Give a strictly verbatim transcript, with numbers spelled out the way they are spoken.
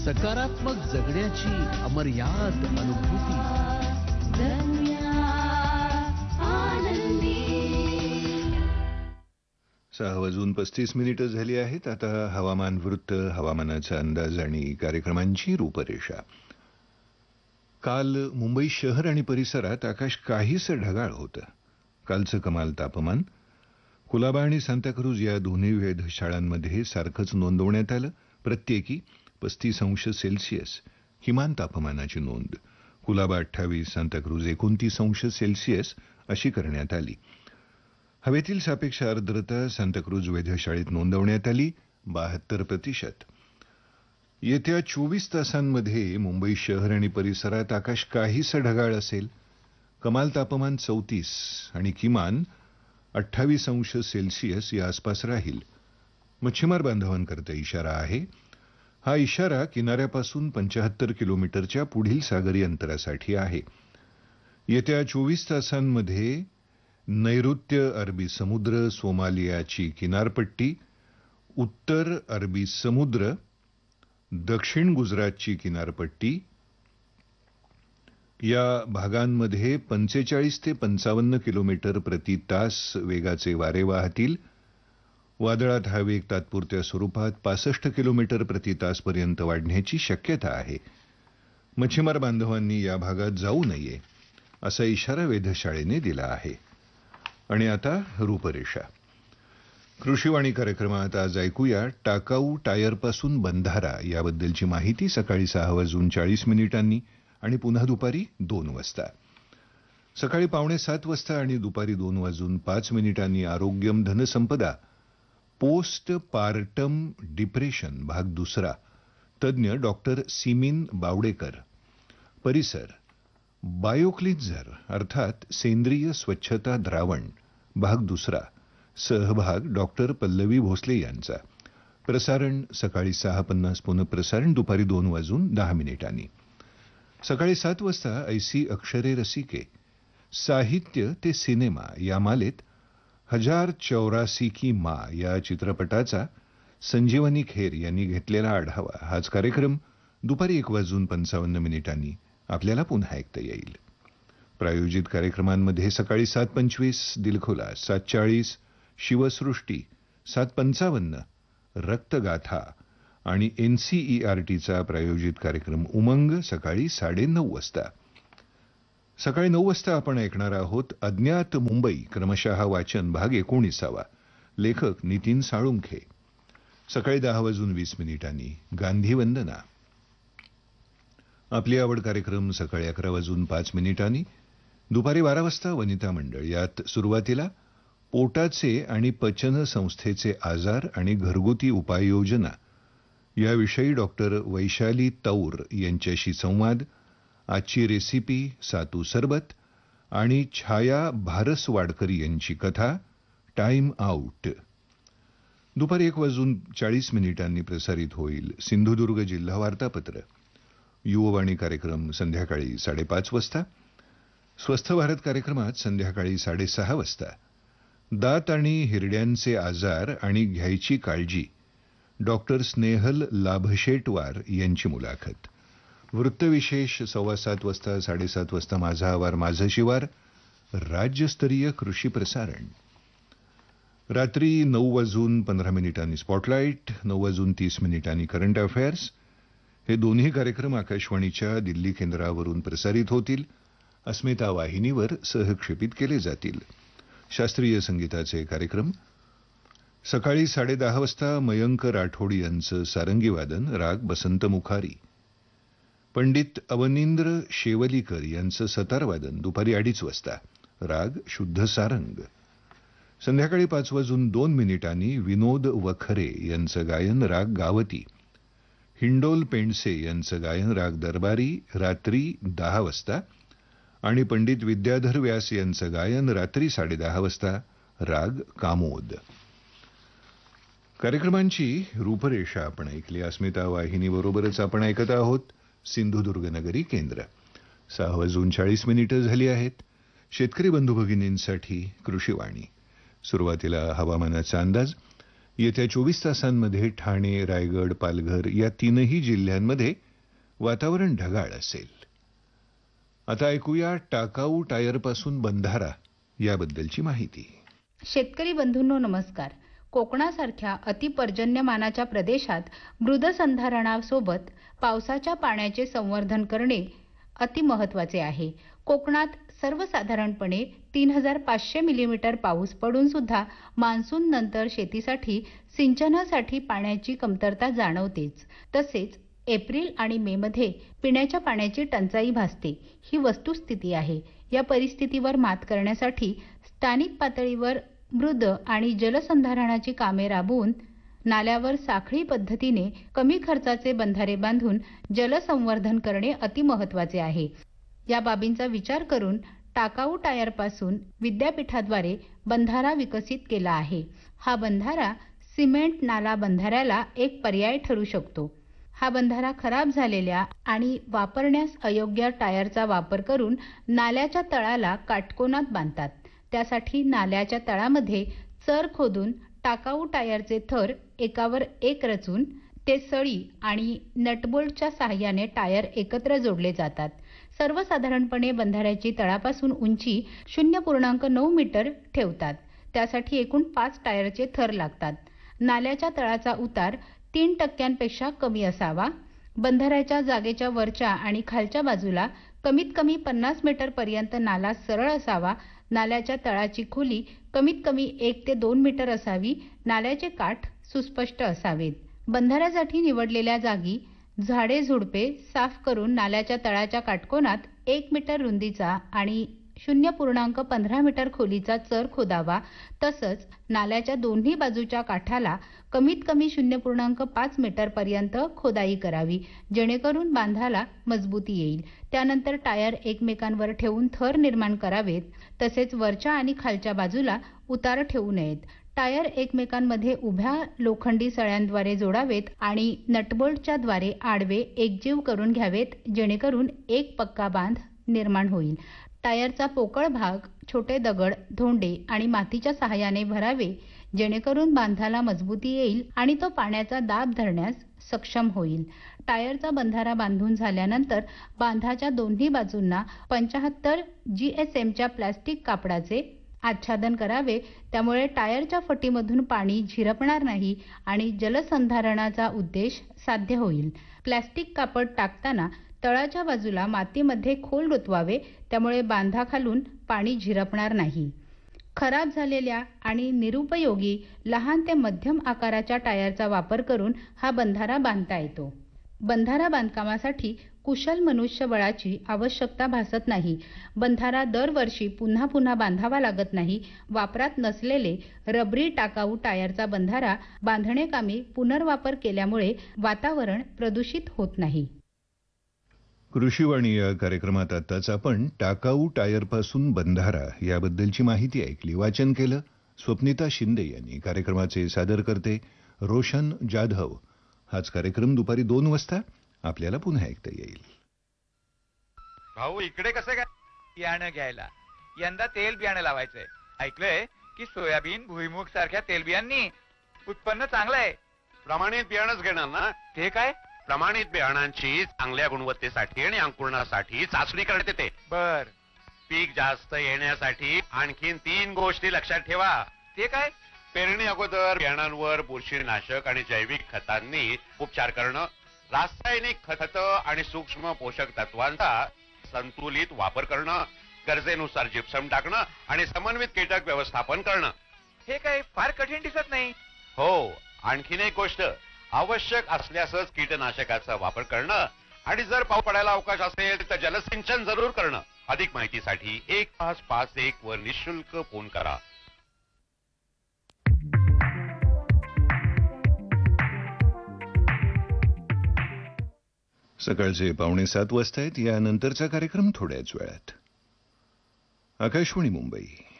सकारात्मक जगण्याची अमर्याद अनुभूती. सहा वाजून पस्तीस मिनिटं झाली आहेत. आता हवामान वृत्त, हवामानाचा अंदाज आणि कार्यक्रमांची रूपरेषा. काल मुंबई शहर आणि परिसरात आकाश काहीसं ढगाळ होतं. कालचं कमाल तापमान कुलाबा आणि सांताक्रूज या दोन्ही वेधशाळांमध्ये सारखंच नोंदवण्यात आलं. प्रत्येकी पस्तीस अंश सेल्सिअस किमान तापमानाची नोंद. कुलाबा अठ्ठावीस, सांताक्रूज एकोणतीस अंश सेल्सिअस अशी करण्यात आली. हवेतील सापेक्ष आर्द्रता सांताक्रूज वेधशाळेत नोंदवण्यात आली बहात्तर प्रतिशत. येत्या चोवीस तासांमध्ये मुंबई शहर आणि परिसरात आकाश काहीसं ढगाळ असेल. कमाल तापमान चौतीस आणि किमान अठ्ठावीस अंश सेल्सिअस या आसपास राहील. मच्छीमार बांधवांकरता इशारा आहे. हा इशारा किनाऱ्यापासून पंचाहत्तर किलोमीटरच्या पुढील सागरी अंतरासाठी आहे. येत्या चोवीस तासांमध्ये नैऋत्य अरबी समुद्र, सोमालियाची किनारपट्टी, उत्तर अरबी समुद्र, दक्षिण गुजरातची किनारपट्टी या भागांमध्ये पंचेचाळीस ते पंचावन्न किलोमीटर प्रति तास वेगाचे वारे वाहतील. वादळात हा वेग तात्पुरत्या स्वरूपात पासष्ट किलोमीटर प्रति तास पर्यंत वाढण्याची शक्यता आहे. मच्छीमार बांधवांनी या भागात जाऊ नये असा इशारा वेधशाळेने दिला आहे. आणि आता रूपरेषा. कृषीवाणी कार्यक्रमात आज ऐकूया टाकाऊ टायरपासून बंधारा याबद्दलची माहिती सकाळी सहा वाजून चाळीस मिनिटांनी आणि पुन्हा दुपारी दोन वाजता. सकाळी पावणे सात वाजता आणि दुपारी दोन वाजून पाच मिनिटांनी आरोग्यम धनसंपदा पोस्ट पार्टम डिप्रेशन भाग दुसरा, तज्ञ डॉक्टर सिमीन बावडेकर. परिसर बायोक्लिन्झर अर्थात सेंद्रिय स्वच्छता द्रावण भाग दुसरा, सहभाग डॉक्टर पल्लवी भोसले यांचा. प्रसारण सकाळी सहा पन्नास, पुनःप्रसारण दुपारी दोन वाजून दहा मिनिटांनी. सकाळी सात वाजता ऐसी अक्षरे रसिके साहित्य ते सिनेमा या मालेत हजार चौरासी की माँ या चित्रपटाचा संजीवनी खेर यांनी घेतलेला आढावा. हाच कार्यक्रम दुपारी एक वाजून पंचावन्न मिनिटांनी आपल्याला पुन्हा ऐकता येईल. प्रायोजित कार्यक्रमांमध्ये सकाळी सात पंचवीस दिलखुलास, सात चाळीस शिवसृष्टी, सात पंचावन्न रक्तगाथा आणि एनसीईआरटीचा प्रायोजित कार्यक्रम उमंग सकाळी साडेनऊ वाजता. सकाळी नऊ वाजता आपण ऐकणार आहोत अज्ञात मुंबई क्रमशः वाचन भाग एकोणीसावा. लेखक नितीन साळुंखे. सकाळी दहा वाजून वीस मिनिटांनी गांधी वंदना. आपली आवड कार्यक्रम सकाळी अकरा वाजून पाच मिनिटांनी. दुपारी बारा वाजता वनिता मंडळ. यात सुरुवातीला पोटाचे आणि पचन संस्थेचे आजार आणि घरगुती उपाययोजना याविषयी डॉक्टर वैशाली तौर यांच्याशी संवाद. आजची रेसिपी सातू सरबत आणि छाया भारसवाडकर यांची कथा टाइम आउट. दुपारी एक वाजून चाळीस मिनिटांनी प्रसारित होईल सिंधुदुर्ग जिल्हा वार्तापत्र. युववाणी कार्यक्रम संध्याकाळी साडेपाच वाजता. स्वस्थ भारत कार्यक्रमात संध्याकाळी साडेसहा वाजता दात आणि हिरड्यांचे आजार आणि घ्यायची काळजी डॉक्टर स्नेहल लाभशेटवार यांची मुलाखत. वृत्तविशेष सव्वा सात वाजता. साडेसात वाजता माझा आवार माझं शिवार राज्यस्तरीय कृषी प्रसारण. रात्री नऊ वाजून पंधरा मिनिटांनी स्पॉटलाइट, नऊ वाजून तीस मिनिटांनी करंट अफेअर्स. हे दोन्ही कार्यक्रम आकाशवाणीच्या दिल्ली केंद्रावरून प्रसारित होतील. अस्मिता वाहिनीवर सहक्षेपित केले जातील. शास्त्रीय संगीताचे कार्यक्रम सकाळी साडेदहा वाजता मयंक राठोड यांचं सारंगी वादन राग बसंत मुखारी. पंडित अवनींद्र शेवलीकर यांचं सतार वादन दुपारी अडीच वाजता राग शुद्ध सारंग. संध्याकाळी पाच वाजून दोन मिनिटांनी विनोद वखरे यांचं गायन राग गावती. हिंडोल पेंडसे यांचं गायन राग दरबारी रात्री दहा वाजता आणि पंडित विद्याधर व्यास यांचं गायन रात्री साडेदहा वाजता राग कामोद. कार्यक्रमांची रूपरेषा आपण ऐकली. अस्मिता वाहिनीबरोबरच आपण ऐकत आहोत सिंधुदुर्ग नगरी केंद्र. सहा वाजून चाळीस मिनिटं झाली आहेत. शेतकरी बंधू भगिनींसाठी कृषीवाणी. सुरुवातीला हवामानाचा अंदाज. येत्या चोवीस तासांमध्ये ठाणे, रायगड, पालघर या तीनही जिल्ह्यांमध्ये वातावरण ढगाळ असेल. आता ऐकूया टाकाऊ टायरपासून बंधारा याबद्दलची माहिती. शेतकरी बंधूंनो नमस्कार. कोकणासारख्या अतिपर्जन्यमानाच्या प्रदेशात मृदसंधारणासोबत पावसाच्या पाण्याचे संवर्धन करणे अतिमहत्वाचे आहे. कोकणात सर्वसाधारणपणे तीन हजार पाचशे मिलीमीटर पाऊस पडून सुद्धा मान्सून नंतर शेतीसाठी सिंचनासाठी पाण्याची कमतरता जाणवतेच. तसेच एप्रिल आणि मे मध्ये पिण्याच्या पाण्याची टंचाई भासते. ही वस्तुस्थिती आहे. या परिस्थितीवर मात करण्यासाठी स्थानिक पातळीवर मृद आणि जलसंधारणाची कामे राबवून नाल्यावर साखळी पद्धतीने कमी खर्चाचे बंधारे बांधून जलसंवर्धन करणे अतिमहत्वाचे आहे. या बाबींचा विचार करून टाकाऊ टायरपासून विद्यापीठाद्वारे बंधारा विकसित केला आहे. हा बंधारा सिमेंट नाला बंधाऱ्याला एक पर्याय ठरू शकतो. हा बंधारा खराब झालेल्या आणि वापरण्यास अयोग्य टायरचा वापर करून नाल्याच्या तळाला काटकोनात बांधतात. त्यासाठी नाल्याच्या तळामध्ये चर खोदून टाकाऊ टायरचे थर एकावर एक रचून ते सळी आणि नटबोल्टच्या सहाय्याने टायर एकत्र जोडले जातात. सर्वसाधारणपणे बंधाऱ्याची तळापासून उंची शून्य पूर्णांक नऊ मीटर ठेवतात. त्यासाठी एकूण पाच टायरचे थर लागतात. नाल्याच्या तळाचा उतार तीन टक्क्यांपेक्षा कमी असावा. बंधाऱ्याच्या जागेच्या वरच्या आणि खालच्या बाजूला कमीत कमी पन्नास मीटर पर्यंत नाला सरळ असावा. नाल्याच्या तळाची खोली कमीत कमी एक ते दोन मीटर असावी. नाल्याचे काठ सुस्पष्ट असावेत. बंधाऱ्यासाठी निवडलेल्या जागी झाडे झुडपे साफ करून नाल्याच्या तळाच्या काटकोनात एक मीटर रुंदीचा आणि शून्य पूर्णांक पंधरा मीटर खोलीचा चर खोदावा. तसंच नाल्याच्या दोन्ही बाजूच्या काठाला कमीत कमी शून्य पूर्णांक पाच मीटर पर्यंत खोदाई करावी, जेणेकरून बांधाला मजबूती येईल. त्यानंतर टायर एकमेकांवर ठेवून थर निर्माण करावेत. तसेच वरच्या आणि खालच्या बाजूला उतार ठेवू नयेत. टायर एकमेकांमध्ये उभ्या लोखंडी सळ्यांद्वारे जोडावेत आणि नटबोल्टच्या द्वारे आडवे एकजीव करून घ्यावेत, जेणेकरून एक पक्का बांध निर्माण होईल. टायरचा पोकळ भाग छोटे दगड, धोंडे आणि मातीच्या सहाय्याने भरावे, जेणेकरून बांधाला मजबूती येईल आणि तो पाण्याचा दाब धरण्यास सक्षम होईल. टायरचा बंधारा बांधून झाल्यानंतर बांधाच्या दोन्ही बाजूंना पंचाहत्तर जीएसएमच्या प्लास्टिक कापडाचे आच्छादन करावे. त्यामुळे टायरच्या फटीमधून पाणी झिरपणार नाही आणि जलसंधारणाचा उद्देश साध्य होईल. प्लास्टिक कापड टाकताना तळाच्या बाजूला मातीमध्ये खोल रुतवावे, त्यामुळे बांधाखालून पाणी झिरपणार नाही. खराब झालेल्या आणि निरुपयोगी लहान ते मध्यम आकाराच्या टायरचा वापर करून हा बंधारा बांधता येतो. बंधारा बांधकामासाठी कुशल मनुष्यबळाची आवश्यकता भासत नाही. बंधारा दरवर्षी पुन्हा पुन्हा बांधावा लागत नाही. वापरात नसलेले रबरी टाकाऊ टायरचा बंधारा बांधणेकामी पुनर्वापर केल्यामुळे वातावरण प्रदूषित होत नाही. कृषीवाणी या कार्यक्रमात आताच आपण टाकाऊ टायरपासून बंधारा याबद्दलची माहिती ऐकली. वाचन केलं स्वप्निता शिंदे यांनी. कार्यक्रमाचे सादरकर्ते रोशन जाधव. हाच कार्यक्रम दुपारी दोन वाजता आपल्याला पुन्हा ऐकता येईल. भाऊ इकडे कसं काय बियाणं घ्यायला? यंदा तेल बियाणं लावायचंय. ऐकलंय की सोयाबीन, भुईमुग सारख्या तेलबियांनी उत्पन्न चांगलं आहे. प्रमाणित बियाणंच घेणार ना? ते काय? प्रमाणित बियाणांची चांगल्या गुणवत्तेसाठी आणि अंकुरणासाठी चाचणी करण्यात येते. बर. पीक जास्त येण्यासाठी आणखीन तीन गोष्टी लक्षात ठेवा. ते काय? पेरणी अगोदर बियाणांवर बुरशीनाशक आणि जैविक खतांनी उपचार करणं, रासायनिक खत आणि सूक्ष्म पोषक तत्वांचा संतुलित वापर करणं, गरजेनुसार जिप्सम टाकणं आणि समन्वित कीटक व्यवस्थापन करणं. हे काय फार कठीण दिसत नाही. हो, आणखीन एक गोष्ट, आवश्यक असल्यासच कीटकनाशकाचा वापर करणं आणि जर पाऊस पडायला अवकाश असेल तर जलसिंचन जरूर करणं. अधिक माहितीसाठी एक पाच पाच एक वर निशुल्क फोन करा. सकाळचे पावणे सात वाजता आहेत. यानंतरचा कार्यक्रम थोड्याच वेळात. आकाशवाणी मुंबई.